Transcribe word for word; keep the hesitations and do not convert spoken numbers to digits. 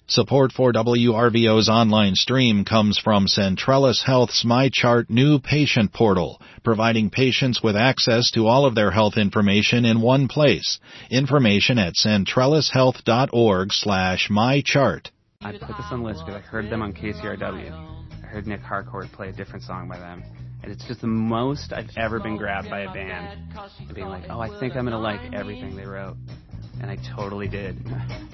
Support for W R V O's online stream comes from Centrellis Health's MyChart new patient portal, providing patients with access to all of their health information in one place. Information at centrellishealth.org slash mychart. I put this on the list because I heard them on K C R W. I heard Nick Harcourt play a different song by them. And it's just the most I've ever been grabbed by a band and being like, oh, I think I'm going to like everything they wrote. And I totally did.